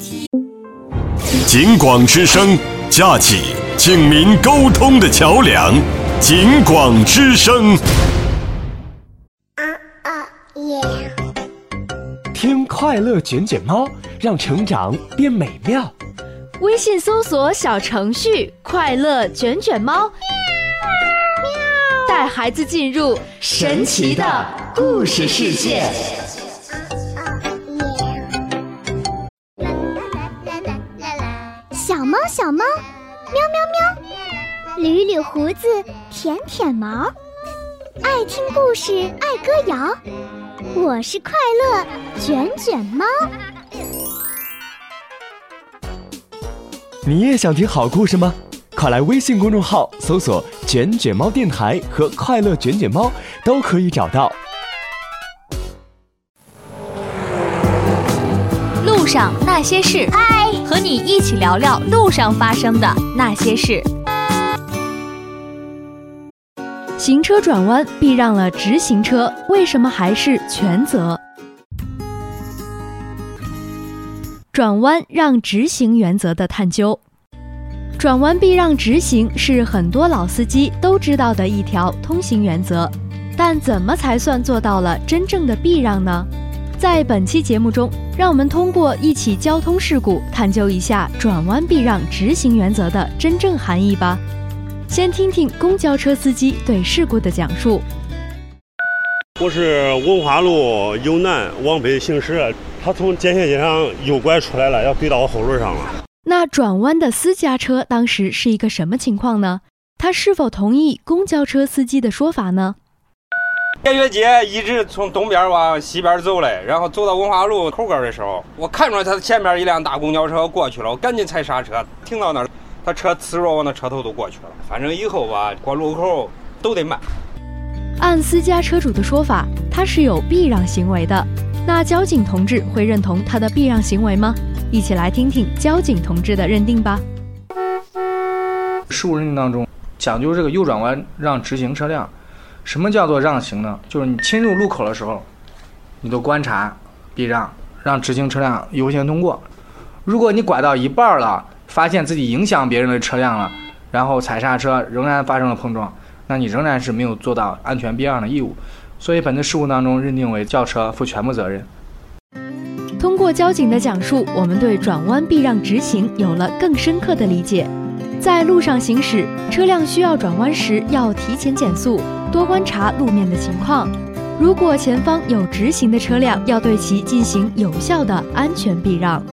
警广之声，架起警民沟通的桥梁。警广之声， 听快乐卷卷猫，让成长变美妙。 微信搜索小程序快乐卷卷猫，带孩子进入神奇的故事世界。 小猫小猫，喵喵喵，捋捋胡子，舔舔毛，爱听故事，爱歌谣。我是快乐卷卷猫。 你也想听好故事吗？快来微信公众号搜索卷卷猫电台和快乐卷卷猫，都可以找到。 路上那些事，和你一起聊聊路上发生的那些事。行车转弯避让了直行车，为什么还是全责？转弯让直行原则的探究。转弯避让直行是很多老司机都知道的一条通行原则，但怎么才算做到了真正的避让呢？在本期节目中，让我们通过一起交通事故探究一下转弯避让直行原则的真正含义吧。先听听公交车司机对事故的讲述。 我是文化路由南往北行驶，他从间歇街上右拐出来了，要怼到我后轮上了。 那转弯的私家车当时是一个什么情况呢？他是否同意公交车司机的说法呢？ 连岳街一直从东边往西边走嘞，然后走到文化路口根的时候，我看出来他前面一辆大公交车过去了，我赶紧踩刹车，停到那儿，他车呲着我那车头都过去了。反正以后吧，过路口都得慢。 按私家车主的说法，他是有避让行为的。那交警同志会认同他的避让行为吗？一起来听听交警同志的认定吧。 事故认定当中讲究这个右转弯让直行车辆。什么叫做让行呢？就是你侵入路口的时候，你都观察避让，让直行车辆优先通过。如果你拐到一半了，发现自己影响别人的车辆了，然后踩刹车仍然发生了碰撞，那你仍然是没有做到安全避让的义务。所以本次事故当中认定为轿车负全部责任。 通过交警的讲述，我们对转弯避让直行有了更深刻的理解。在路上行驶，车辆需要转弯时要提前减速，多观察路面的情况。如果前方有直行的车辆，要对其进行有效的安全避让。